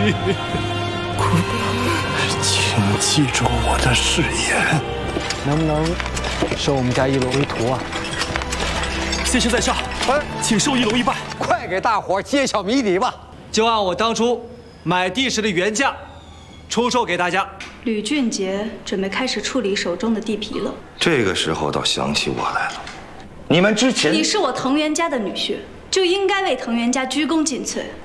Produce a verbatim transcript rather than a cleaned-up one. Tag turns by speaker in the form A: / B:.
A: 请记住我的誓言。
B: 能不能收我们家一楼为徒啊？
C: 先生在上，哎，请收一楼一拜。
B: 快给大伙揭晓谜底吧！
D: 就按我当初买地时的原价出售给大家。
E: 吕俊杰准备开始处理手中的地皮了。
F: 这个时候倒想起我来了，你们之前
E: 你是我藤原家的女婿，就应该为藤原家鞠躬尽瘁。